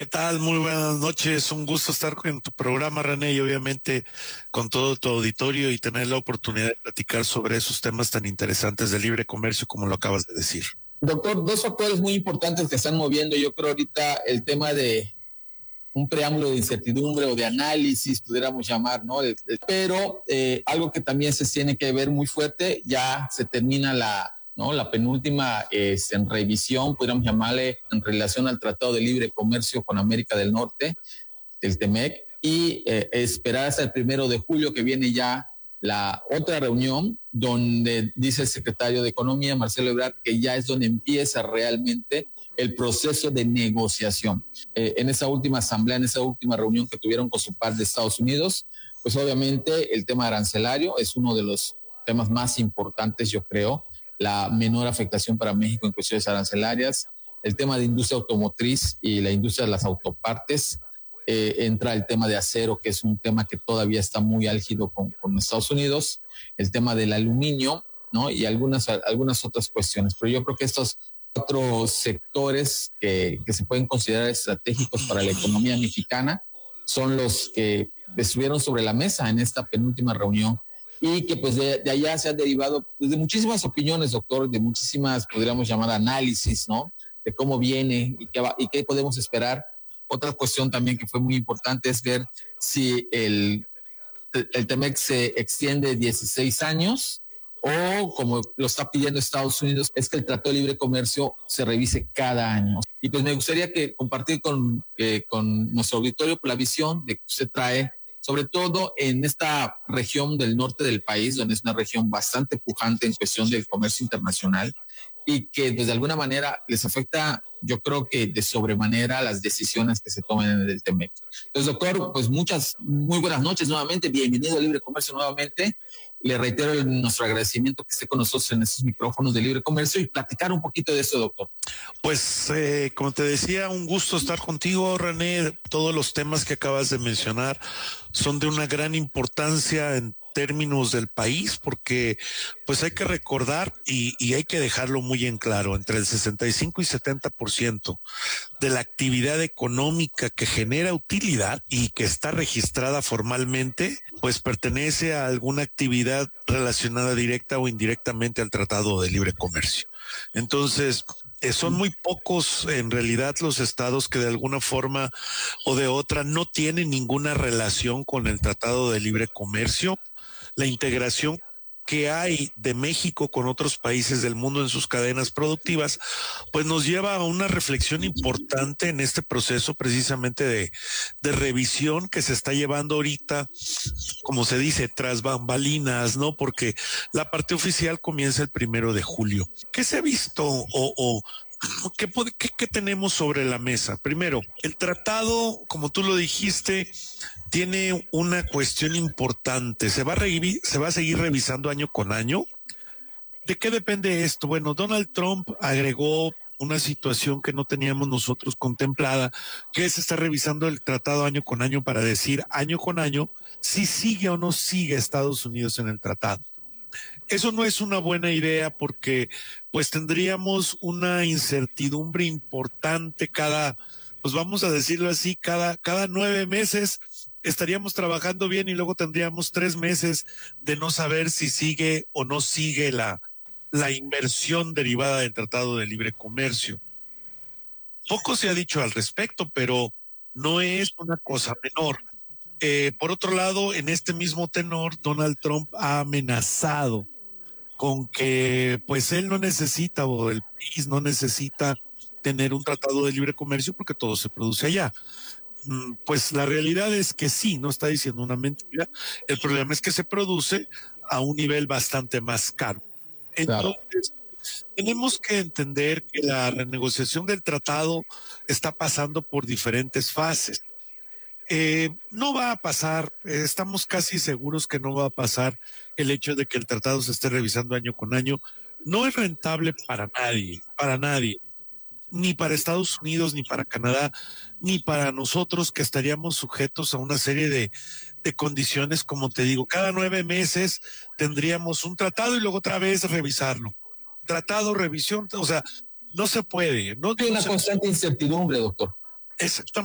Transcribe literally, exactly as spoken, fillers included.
¿Qué tal? Muy buenas noches. Un gusto estar en tu programa, René, y obviamente con todo tu auditorio y tener la oportunidad de platicar sobre esos temas tan interesantes de libre comercio como lo acabas de decir. Doctor, dos factores muy importantes que están moviendo, yo creo ahorita el tema de un preámbulo de incertidumbre o de análisis, pudiéramos llamar, ¿no? Pero eh, algo que también se tiene que ver muy fuerte, ya se termina la, ¿no? La penúltima es en revisión, pudiéramos llamarle, en relación al Tratado de Libre Comercio con América del Norte, el TEMEC, y eh, esperar hasta el primero de julio que viene ya la otra reunión donde dice el secretario de Economía, Marcelo Ebrard, que ya es donde empieza realmente el proceso de negociación. Eh, en esa última asamblea, en esa última reunión que tuvieron con su par de Estados Unidos, pues obviamente el tema arancelario es uno de los temas más importantes, yo creo, la menor afectación para México en cuestiones arancelarias, el tema de industria automotriz y la industria de las autopartes. Eh, entra el tema de acero, que es un tema que todavía está muy álgido con, con Estados Unidos, el tema del aluminio, ¿no? Y algunas, algunas otras cuestiones. Pero yo creo que estos cuatro sectores que, que se pueden considerar estratégicos para la economía mexicana son los que estuvieron sobre la mesa en esta penúltima reunión y que pues de, de allá se han derivado pues, de muchísimas opiniones, doctor, de muchísimas, podríamos llamar análisis, ¿no? De cómo viene y qué, va, y qué podemos esperar. Otra cuestión también que fue muy importante es ver si el, el TEMEC se extiende dieciséis años o, como lo está pidiendo Estados Unidos, es que el Tratado de Libre Comercio se revise cada año. Y pues me gustaría que compartir con, eh, con nuestro auditorio la visión de que usted trae, sobre todo en esta región del norte del país, donde es una región bastante pujante en cuestión del comercio internacional y que pues, de alguna manera les afecta, yo creo que de sobremanera, las decisiones que se tomen en el TEMEC. Entonces, doctor, pues muchas, muy buenas noches nuevamente, bienvenido a Libre Comercio nuevamente. Le reitero el, nuestro agradecimiento que esté con nosotros en estos micrófonos de Libre Comercio y platicar un poquito de eso, doctor. Pues, eh, como te decía, un gusto estar contigo, René. Todos los temas que acabas de mencionar son de una gran importancia en términos del país, porque pues hay que recordar y, y hay que dejarlo muy en claro, entre el sesenta y cinco y setenta por ciento de la actividad económica que genera utilidad y que está registrada formalmente, pues pertenece a alguna actividad relacionada directa o indirectamente al Tratado de Libre Comercio. Entonces, eh, son muy pocos en realidad los estados que de alguna forma o de otra no tienen ninguna relación con el Tratado de Libre Comercio. La integración que hay de México con otros países del mundo en sus cadenas productivas, pues nos lleva a una reflexión importante en este proceso precisamente de, de revisión que se está llevando ahorita, como se dice, tras bambalinas, ¿no? Porque la parte oficial comienza el primero de julio. ¿Qué se ha visto o, o ¿Qué, qué, ¿Qué tenemos sobre la mesa? Primero, el tratado, como tú lo dijiste, tiene una cuestión importante. ¿Se va a, re- se va a seguir revisando año con año? ¿De qué depende esto? Bueno, Donald Trump agregó una situación que no teníamos nosotros contemplada, que es estar revisando el tratado año con año para decir año con año si sigue o no sigue Estados Unidos en el tratado. Eso no es una buena idea porque pues tendríamos una incertidumbre importante cada, pues vamos a decirlo así, cada, cada nueve meses estaríamos trabajando bien y luego tendríamos tres meses de no saber si sigue o no sigue la, la inversión derivada del Tratado de Libre Comercio. Poco se ha dicho al respecto, pero no es una cosa menor. Eh, por otro lado, en este mismo tenor, Donald Trump ha amenazado con que pues él no necesita o el país no necesita tener un tratado de libre comercio porque todo se produce allá. Pues la realidad es que sí, no está diciendo una mentira. El problema es que se produce a un nivel bastante más caro. Entonces, tenemos que entender que la renegociación del tratado está pasando por diferentes fases. Eh, no va a pasar, eh, estamos casi seguros que no va a pasar el hecho de que el tratado se esté revisando año con año. No es rentable para nadie, para nadie, ni para Estados Unidos, ni para Canadá, ni para nosotros que estaríamos sujetos a una serie de, de condiciones, como te digo, cada nueve meses tendríamos un tratado y luego otra vez revisarlo. Tratado, revisión, o sea, no se puede. No, Hay no una se constante puede. incertidumbre, doctor. Exactamente.